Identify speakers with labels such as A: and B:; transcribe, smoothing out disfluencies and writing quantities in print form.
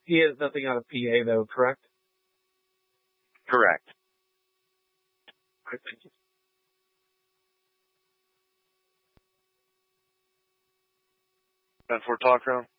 A: He has nothing on a PA though, correct?
B: Correct.
A: Thank you.
B: Done for talk round?